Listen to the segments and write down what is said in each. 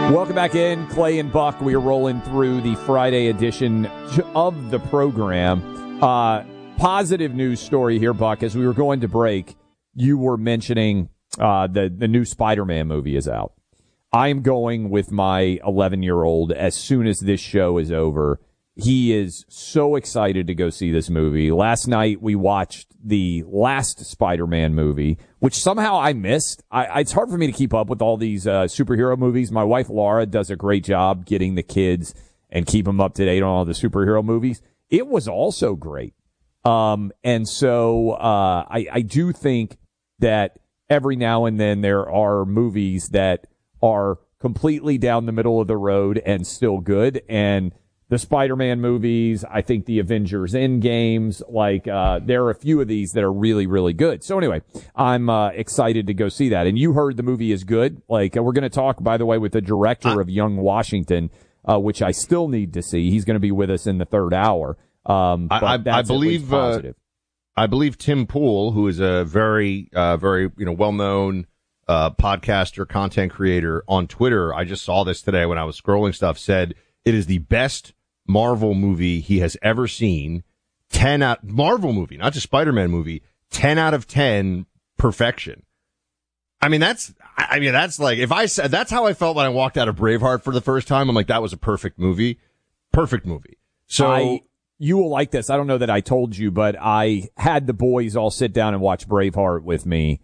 Welcome back in, Clay and Buck. We are rolling through the Friday edition of the program. Positive news story here, Buck. As we were going to break, you were mentioning the new Spider-Man movie is out. I am going with my 11-year-old as soon as this show is over. He is so excited to go see this movie. Last night we watched the last Spider-Man movie, which somehow I missed. It's hard for me to keep up with all these superhero movies. My wife Laura does a great job getting the kids and keep them up to date on all the superhero movies. It was also great. And so I do think that every now and then there are movies that are completely down the middle of the road and still good. And the Spider-Man movies, I think the Avengers Endgames, there are a few of these that are really, really good. So anyway, I'm excited to go see that. And you heard the movie is good. We're going to talk, by the way, with the director of Young Washington, which I still need to see. He's going to be with us in the third hour. I believe positive. I believe Tim Pool, who is a very well-known podcaster, content creator on Twitter. I just saw this today when I was scrolling stuff. Said it is the best Marvel movie he has ever seen. Marvel movie, not just Spider-Man movie. 10 out of 10 perfection. That's like, if I said, that's how I felt when I walked out of Braveheart for the first time. I'm like, that was a perfect movie. Perfect movie. So you will like this. I don't know that I told you, but I had the boys all sit down and watch Braveheart with me.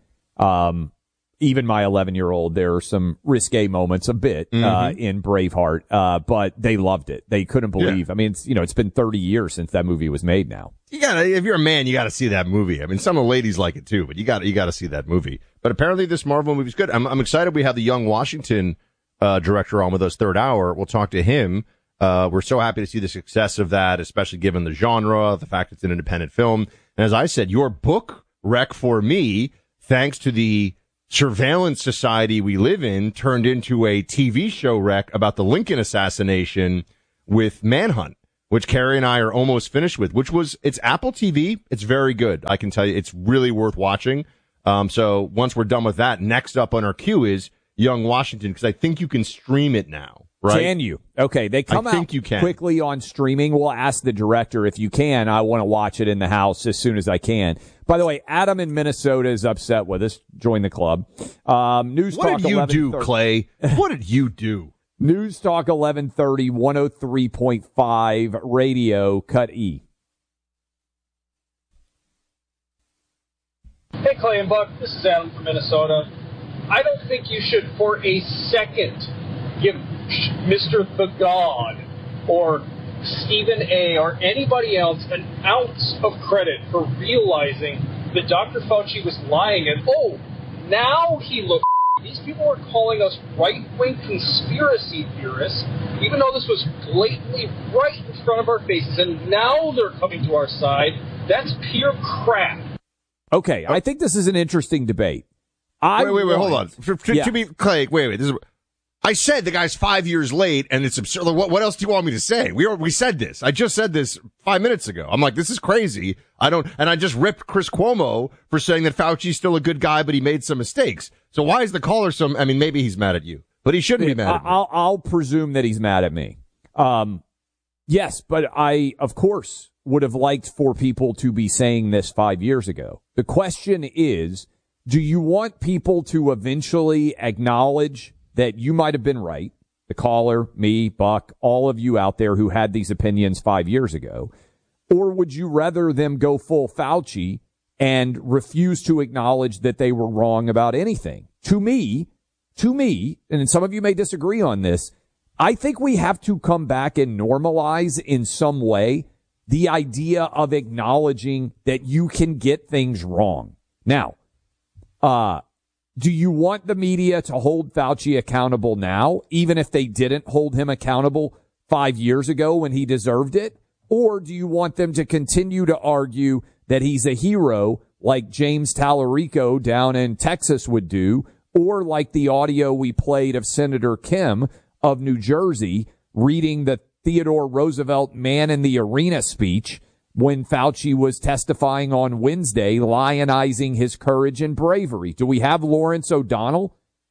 Even my 11-year-old, there are some risque moments a bit, in Braveheart, but they loved it. They couldn't believe. Yeah. It's been 30 years since that movie was made now. If you're a man, you gotta see that movie. Some of the ladies like it too, but you gotta see that movie. But apparently this Marvel movie's good. I'm excited we have the Young Washington, director on with us third hour. We'll talk to him. We're so happy to see the success of that, especially given the genre, the fact it's an independent film. And as I said, your book rec for me, thanks to the surveillance society we live in, turned into a TV show rec about the Lincoln assassination with Manhunt, which Carrie and I are almost finished with, it's Apple TV. It's very good. I can tell you it's really worth watching. So once we're done with that, next up on our queue is Young Washington, because I think you can stream it now. Right? Can you? Okay, they come out quickly on streaming. We'll ask the director if you can. I want to watch it in the house as soon as I can. By the way, Adam in Minnesota is upset with us. Join the club. News what Talk did you do, Clay? What did you do? News Talk 1130, 103.5 radio, cut E. Hey, Clay and Buck. This is Adam from Minnesota. I don't think you should for a second give Mr. The God or Stephen A. or anybody else an ounce of credit for realizing that Dr. Fauci was lying. And, now he looks. These people were calling us right-wing conspiracy theorists, even though this was blatantly right in front of our faces, and now they're coming to our side. That's pure crap. Okay, I think this is an interesting debate. Wait, hold on. To be, Clay, wait. I said the guy's 5 years late, and it's absurd. What else do you want me to say? We said this. I just said this 5 minutes ago. I'm like, this is crazy. And I just ripped Chris Cuomo for saying that Fauci's still a good guy, but he made some mistakes. So why is the caller maybe he's mad at you, but he shouldn't be mad at me. I'll presume that he's mad at me. Yes, but I, of course, would have liked for people to be saying this 5 years ago. The question is, do you want people to eventually acknowledge that you might have been right, the caller, me, Buck, all of you out there who had these opinions 5 years ago? Or would you rather them go full Fauci and refuse to acknowledge that they were wrong about anything? To me, and some of you may disagree on this, I think we have to come back and normalize in some way the idea of acknowledging that you can get things wrong. Now, do you want the media to hold Fauci accountable now, even if they didn't hold him accountable 5 years ago when he deserved it? Or do you want them to continue to argue that he's a hero like James Tallarico down in Texas would do, or like the audio we played of Senator Kim of New Jersey reading the Theodore Roosevelt Man in the Arena speech when Fauci was testifying on Wednesday, lionizing his courage and bravery? Do we have Lawrence O'Donnell?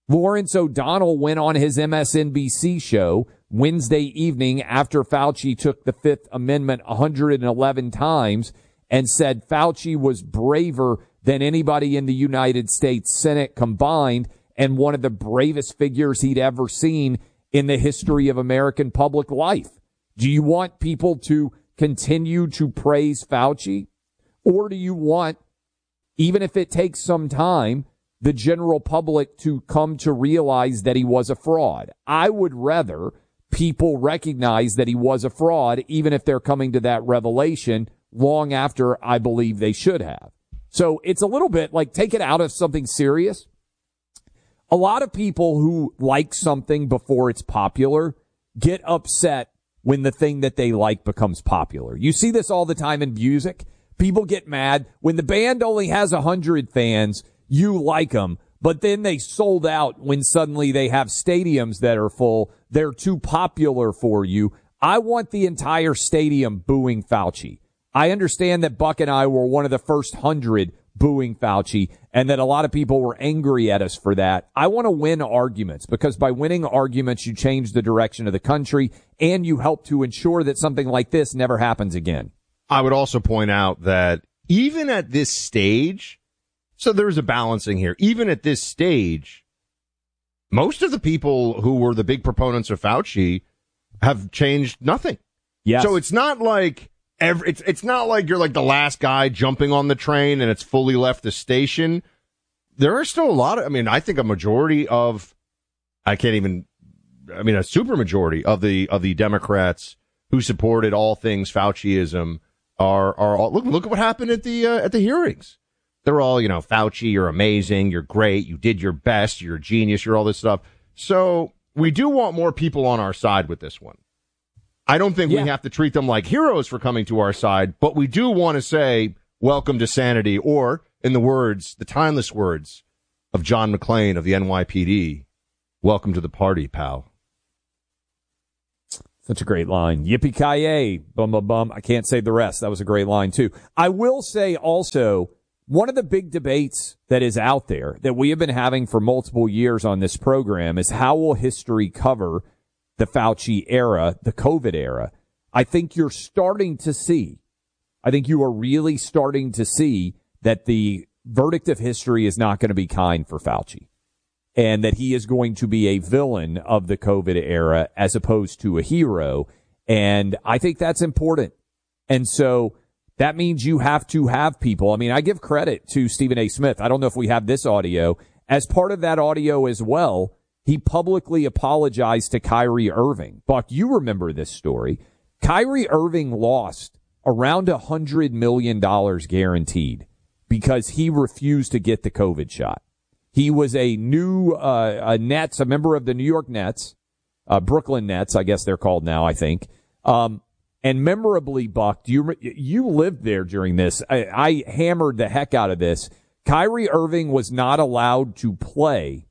Lawrence O'Donnell went on his MSNBC show Wednesday evening after Fauci took the Fifth Amendment 111 times and said Fauci was braver than anybody in the United States Senate combined and one of the bravest figures he'd ever seen in the history of American public life. Do you want people to continue to praise Fauci? Or do you want, even if it takes some time, the general public to come to realize that he was a fraud? I would rather people recognize that he was a fraud, even if they're coming to that revelation long after I believe they should have. So it's a little bit like, take it out of something serious. A lot of people who like something before it's popular get upset when the thing that they like becomes popular. You see this all the time in music. People get mad when the band only has 100 fans. You like them, but then they sold out when suddenly they have stadiums that are full. They're too popular for you. I want the entire stadium booing Fauci. I understand that Buck and I were one of the first 100 booing Fauci and that a lot of people were angry at us for that. I want to win arguments because by winning arguments, you change the direction of the country and you help to ensure that something like this never happens again. I would also point out that even at this stage, so there's a balancing here. Even at this stage, most of the people who were the big proponents of Fauci have changed nothing. Yes. So it's not like it's not like you're like the last guy jumping on the train and it's fully left the station. There are still a lot of, I think a majority of, a super majority of the Democrats who supported all things Fauciism are all, look at what happened at the hearings. They're all, Fauci, you're amazing, you're great, you did your best, you're a genius, you're all this stuff. So we do want more people on our side with this one. I don't think we have to treat them like heroes for coming to our side, but we do want to say welcome to sanity, or in the timeless words of John McClane of the NYPD, welcome to the party, pal. Such a great line. Yippee-ki-yay, bum, bum, bum. I can't say the rest. That was a great line, too. I will say also, one of the big debates that is out there that we have been having for multiple years on this program is how will history cover the Fauci era, the COVID era. I think you are really starting to see that the verdict of history is not going to be kind for Fauci and that he is going to be a villain of the COVID era as opposed to a hero. And I think that's important. And so that means you have to have people. I give credit to Stephen A. Smith. I don't know if we have this audio. As part of that audio as well, he publicly apologized to Kyrie Irving. Buck, you remember this story. Kyrie Irving lost around $100 million guaranteed because he refused to get the COVID shot. He was a new a member of the New York Nets, Brooklyn Nets, I guess they're called now, I think. And memorably, Buck, you lived there during this. I hammered the heck out of this. Kyrie Irving was not allowed to play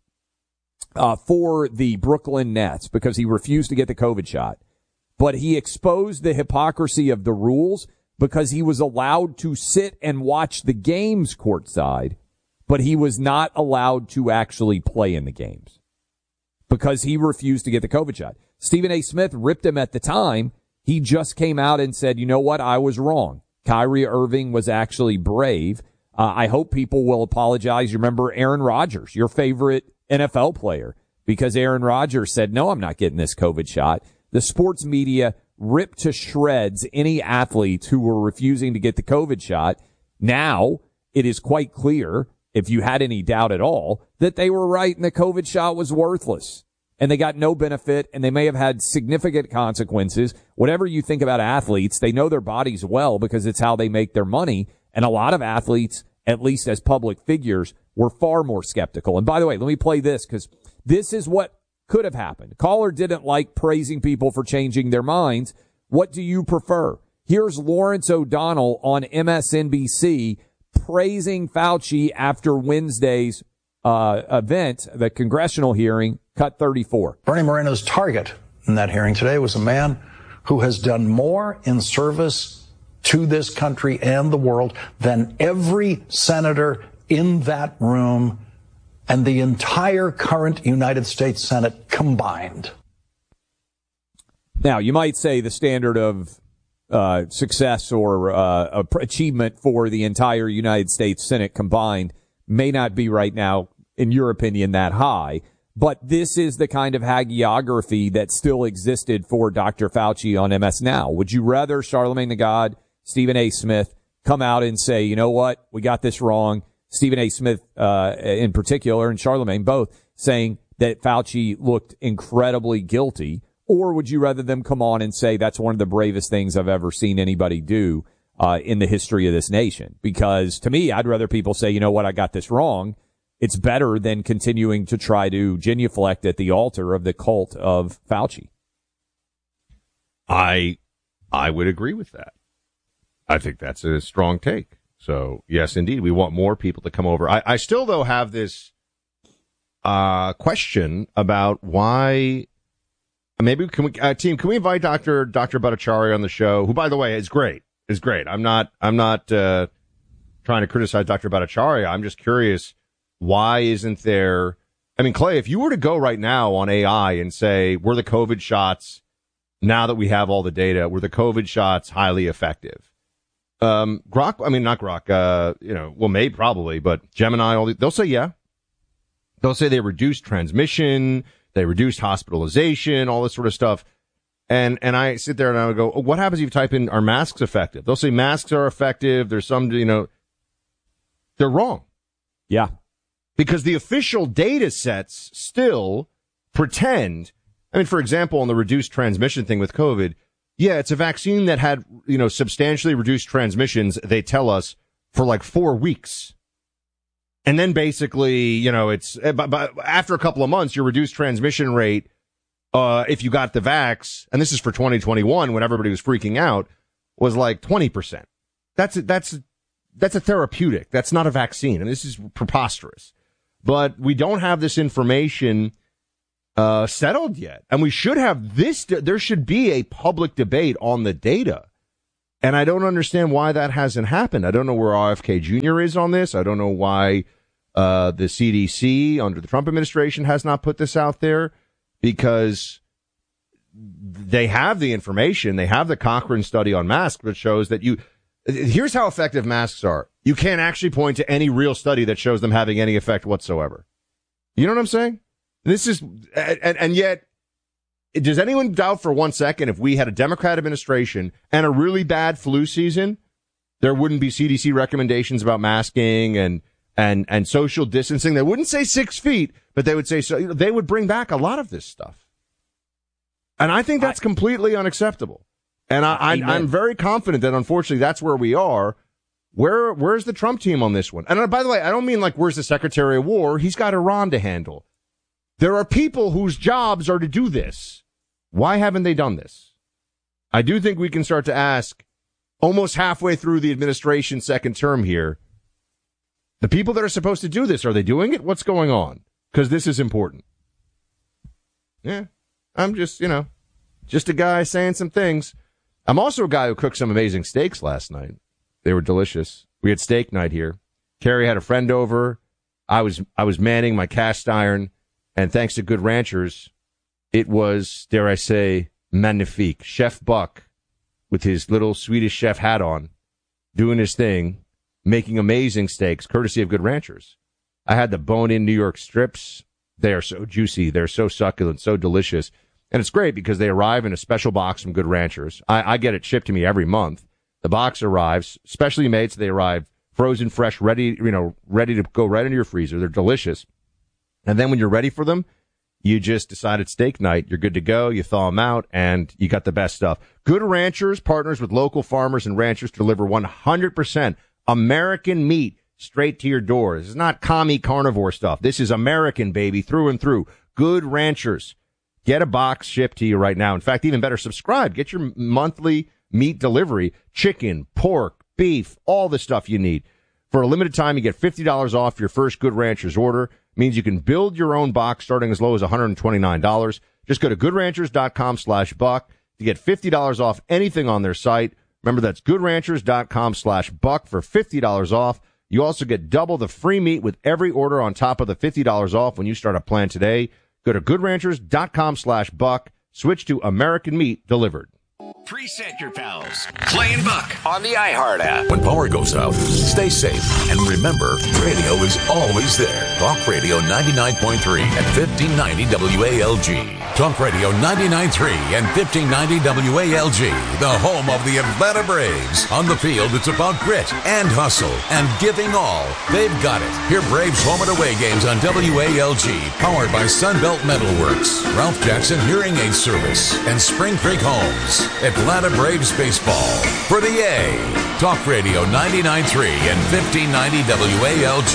for the Brooklyn Nets because he refused to get the COVID shot. But he exposed the hypocrisy of the rules because he was allowed to sit and watch the games courtside, but he was not allowed to actually play in the games because he refused to get the COVID shot. Stephen A. Smith ripped him at the time. He just came out and said, you know what? I was wrong. Kyrie Irving was actually brave. I hope people will apologize. You remember Aaron Rodgers, your favorite NFL player, because Aaron Rodgers said, no, I'm not getting this COVID shot. The sports media ripped to shreds any athletes who were refusing to get the COVID shot. Now it is quite clear, if you had any doubt at all, that they were right and the COVID shot was worthless and they got no benefit and they may have had significant consequences. Whatever you think about athletes, they know their bodies well because it's how they make their money. And a lot of athletes, at least as public figures, were far more skeptical. And by the way, let me play this because this is what could have happened. Caller didn't like praising people for changing their minds. What do you prefer? Here's Lawrence O'Donnell on MSNBC praising Fauci after Wednesday's event, the congressional hearing, cut 34. Bernie Moreno's target in that hearing today was a man who has done more in service to this country and the world than every senator in that room and the entire current United States Senate combined. Now, you might say the standard of success or achievement for the entire United States Senate combined may not be right now, in your opinion, that high. But this is the kind of hagiography that still existed for Dr. Fauci on MS Now. Would you rather Charlamagne the God, Stephen A. Smith come out and say, you know what, we got this wrong? Stephen A. Smith in particular, and Charlamagne both, saying that Fauci looked incredibly guilty. Or would you rather them come on and say that's one of the bravest things I've ever seen anybody do in the history of this nation? Because to me, I'd rather people say, you know what, I got this wrong. It's better than continuing to try to genuflect at the altar of the cult of Fauci. I would agree with that. I think that's a strong take. So, yes, indeed, we want more people to come over. I still, though, have this question about why. Maybe can we, team? Can we invite Dr. Bhattacharya on the show? Who, by the way, is great. Is great. I'm not trying to criticize Dr. Bhattacharya. I'm just curious, why isn't there? I mean, Clay, if you were to go right now on AI and say, were the COVID shots, now that we have all the data, were the COVID shots highly effective? Grok, I mean, not Grok, well, maybe, probably, but Gemini, they'll say, yeah. They'll say they reduced transmission, they reduced hospitalization, all this sort of stuff. And I sit there and I would go, what happens if you type in, are masks effective? They'll say masks are effective. There's some, they're wrong. Yeah. Because the official data sets still pretend, I mean, for example, on the reduced transmission thing with COVID, yeah, it's a vaccine that had, substantially reduced transmissions, they tell us, for like 4 weeks. And then basically, it's, but after a couple of months, your reduced transmission rate, if you got the vax, and this is for 2021 when everybody was freaking out, was like 20%. That's a therapeutic. That's not a vaccine. And this is preposterous. But we don't have this information settled yet. And we should have this. There should be a public debate on the data. And I don't understand why that hasn't happened. I don't know where RFK Jr. is on this. I don't know why the CDC under the Trump administration has not put this out there, because they have the information. They have the Cochrane study on masks that shows that here's how effective masks are. You can't actually point to any real study that shows them having any effect whatsoever. You know what I'm saying? This is, and yet, does anyone doubt for 1 second if we had a Democrat administration and a really bad flu season, there wouldn't be CDC recommendations about masking and social distancing? They wouldn't say 6 feet, but they would say, so they would bring back a lot of this stuff. And I think that's completely unacceptable. And I'm very confident that, unfortunately, that's where we are. Where's the Trump team on this one? And by the way, I don't mean like, where's the Secretary of War? He's got Iran to handle. There are people whose jobs are to do this. Why haven't they done this? I do think we can start to ask, almost halfway through the administration's second term here, the people that are supposed to do this, are they doing it? What's going on? Because this is important. Yeah, I'm just, just a guy saying some things. I'm also a guy who cooked some amazing steaks last night. They were delicious. We had steak night here. Carrie had a friend over. I was manning my cast iron, and thanks to Good Ranchers, it was, dare I say, magnifique. Chef Buck, with his little Swedish chef hat on, doing his thing, making amazing steaks, courtesy of Good Ranchers. I had the bone-in New York strips. They are so juicy. They're so succulent, so delicious. And it's great because they arrive in a special box from Good Ranchers. I get it shipped to me every month. The box arrives, specially made, so they arrive frozen, fresh, ready to go right into your freezer. They're delicious. And then when you're ready for them, you just decide it's steak night. You're good to go. You thaw them out, and you got the best stuff. Good Ranchers partners with local farmers and ranchers to deliver 100% American meat straight to your door. This is not commie carnivore stuff. This is American, baby, through and through. Good Ranchers. Get a box shipped to you right now. In fact, even better, subscribe. Get your monthly meat delivery. Chicken, pork, beef, all the stuff you need. For a limited time, you get $50 off your first Good Ranchers order. It means you can build your own box starting as low as $129. Just go to goodranchers.com/buck to get $50 off anything on their site. Remember, that's goodranchers.com/buck for $50 off. You also get double the free meat with every order on top of the $50 off when you start a plan today. Go to goodranchers.com/buck. Switch to American Meat Delivered. Preset your pals. Clay and Buck on the iHeart app. When power goes out, stay safe. And remember, radio is always there. Talk Radio 99.3 and 1590 WALG. Talk Radio 99.3 and 1590 WALG, the home of the Atlanta Braves. On the field, it's about grit and hustle and giving all. They've got it. Hear Braves home and away games on WALG, powered by Sunbelt Metalworks, Ralph Jackson Hearing Aid Service, and Spring Creek Homes. Atlanta Braves baseball for the A. Talk Radio 99.3 and 1590 WALG.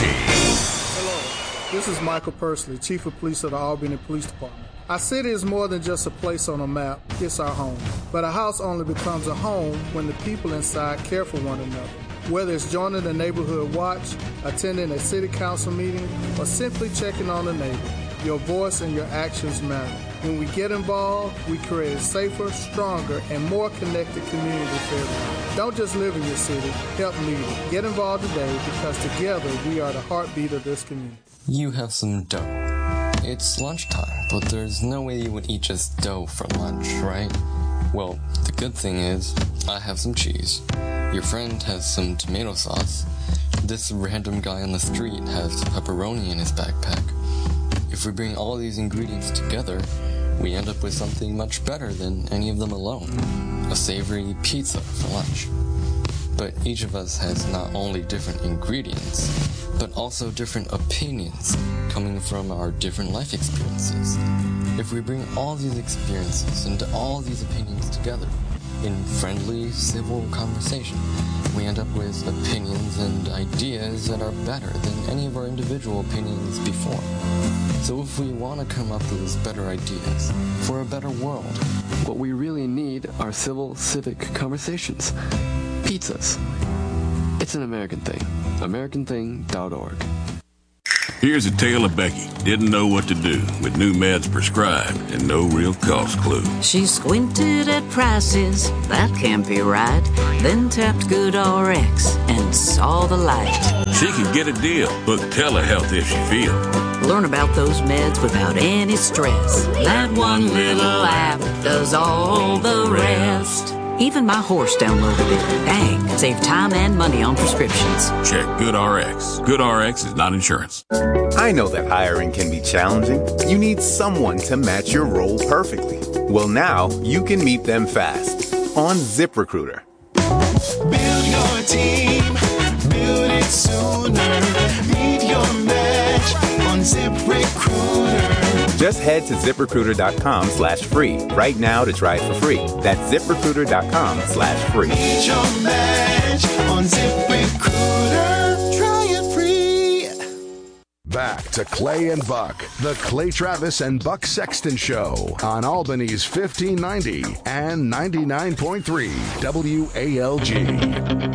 Hello, this is Michael Pursley, Chief of Police of the Albany Police Department. Our city is more than just a place on a map, it's our home. But a house only becomes a home when the people inside care for one another. Whether it's joining the neighborhood watch, attending a city council meeting, or simply checking on a neighbor, your voice and your actions matter. When we get involved, we create a safer, stronger, and more connected community for everyone. Don't just live in your city, help lead it. Get involved today because together we are the heartbeat of this community. You have some dough. It's lunchtime, but there's no way you would eat just dough for lunch, right? Well, the good thing is, I have some cheese. Your friend has some tomato sauce. This random guy on the street has pepperoni in his backpack. If we bring all these ingredients together, we end up with something much better than any of them alone. A savory pizza for lunch. But each of us has not only different ingredients, but also different opinions coming from our different life experiences. If we bring all these experiences and all these opinions together in friendly, civil conversation, we end up with opinions and ideas that are better than any of our individual opinions before. So if we want to come up with better ideas for a better world, what we really need are civil, civic conversations. Pizzas. It's an American thing. AmericanThing.org. Here's a tale of Becky. Didn't know what to do with new meds prescribed and no real cost clue. She squinted at prices, that can't be right. Then tapped GoodRx and saw the light. She could get a deal, book telehealth if she feels. Learn about those meds without any stress. That one little app does all the rest. Even my horse downloaded it. Dang, save time and money on prescriptions. Check GoodRx. GoodRx is not insurance. I know that hiring can be challenging. You need someone to match your role perfectly. Well, now you can meet them fast on ZipRecruiter. Build your team. Build it sooner. Meet your match on ZipRecruiter. Just head to ZipRecruiter.com/free right now to try it for free. That's ZipRecruiter.com/free. Meet your match on ZipRecruiter. Try it free. Back to Clay and Buck, the Clay Travis and Buck Sexton Show on Albany's 1590 and 99.3 WALG.